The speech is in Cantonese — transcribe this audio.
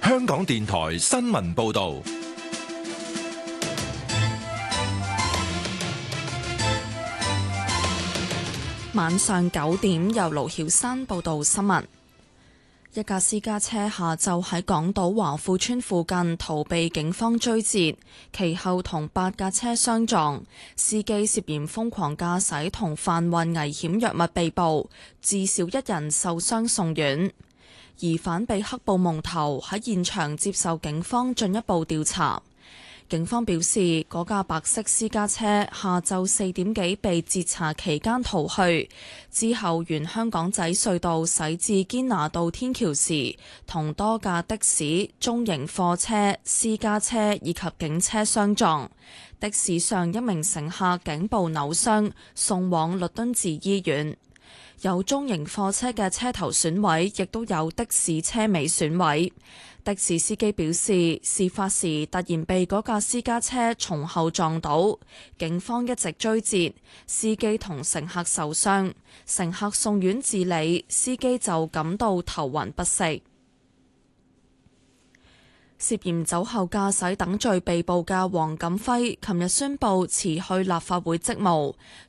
香港電台新聞報道。 晚上9點，由盧曉珊報道新聞。一架私家車下晝喺港島華富邨附近逃避警方追截，其後同8架車相撞，司機涉嫌瘋狂駕駛同販運危險藥物被捕，至少1人受傷送院。疑犯被黑布蒙頭，喺現場接受警方進一步調查。警方表示，嗰架白色私家車下晝4點幾被截查期間逃去，之後沿香港仔隧道駛至堅拿道天橋時，同多架的士、中型貨車、私家車以及警車相撞。的士上一名乘客頸部扭傷，送往律敦治醫院。有中型貨車嘅車頭損毀，亦都有的士車尾損毀。的士司機表示，事發時突然被嗰架私家車從後撞到，警方一直追截，司機同乘客受傷，乘客送院治理，司機就感到頭暈不適。涉嫌酒後駕駛等罪被捕嘅黃錦輝，琴日宣布辭去立法會職務，